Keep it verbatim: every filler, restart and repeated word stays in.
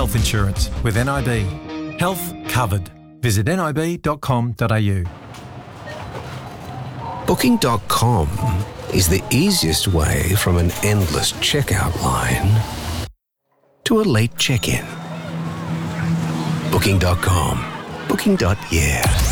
health insurance with N I B. Health covered. Visit nib dot com dot a u. Booking dot com is the easiest way from an endless checkout line to a late check-in. Booking dot com. Booking. Yeah.